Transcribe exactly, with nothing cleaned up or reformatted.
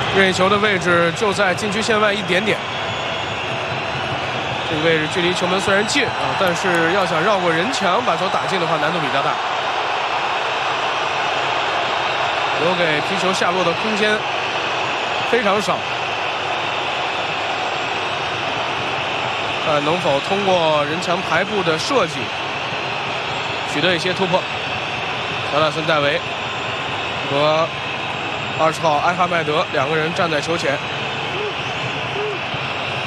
任意球的位置就在禁区线外一点点。这个位置距离球门虽然近啊，但是要想绕过人墙把球打进的话，难度比较大。留给皮球下落的空间非常少。看能否通过人墙排布的设计取得一些突破。乔纳森·戴维和二十号埃哈迈德两个人站在球前。